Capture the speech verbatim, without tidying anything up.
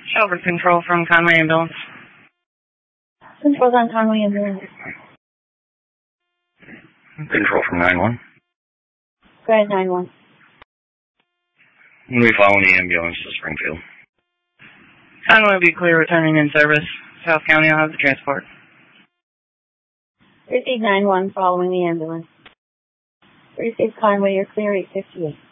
Shelby Control from Conway Ambulance. Control's on Conway Ambulance. Control from nine one. Go ahead, nine one. We follow the ambulance to Springfield. Conway will be clear returning in service. South County will have the transport. Receive nine one following the ambulance. Receive Conway, you're clear eight fifty-eight.